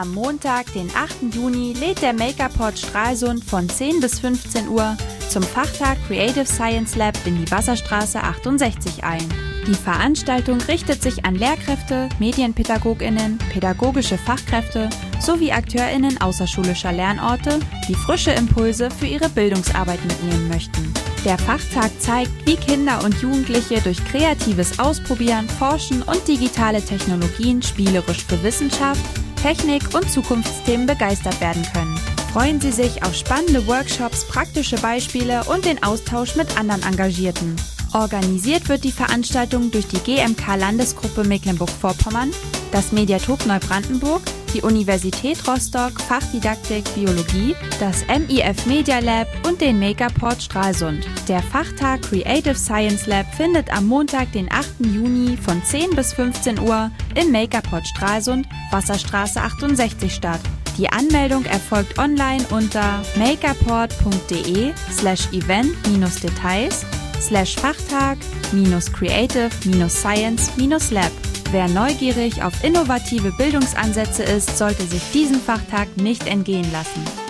Am Montag, den 8. Juni, lädt der Makerport Stralsund von 10 bis 15 Uhr zum Fachtag Creative Science Lab in die Wasserstraße 68 ein. Die Veranstaltung richtet sich an Lehrkräfte, MedienpädagogInnen, pädagogische Fachkräfte sowie AkteurInnen außerschulischer Lernorte, die frische Impulse für ihre Bildungsarbeit mitnehmen möchten. Der Fachtag zeigt, wie Kinder und Jugendliche durch kreatives Ausprobieren, Forschen und digitale Technologien spielerisch für Wissenschaft, Technik und Zukunftsthemen begeistert werden können. Freuen Sie sich auf spannende Workshops, praktische Beispiele und den Austausch mit anderen Engagierten. Organisiert wird die Veranstaltung durch die GMK-Landesgruppe Mecklenburg-Vorpommern, das Mediathek Neubrandenburg, die Universität Rostock, Fachdidaktik Biologie, das MIF Media Lab und den Makerport Stralsund. Der Fachtag Creative Science Lab findet am Montag, den 8. Juni von 10 bis 15 Uhr im Makerport Stralsund, Wasserstraße 68 statt. Die Anmeldung erfolgt online unter makerport.de/event-details/Fachtag-Creative-Science-Lab. Wer neugierig auf innovative Bildungsansätze ist, sollte sich diesen Fachtag nicht entgehen lassen.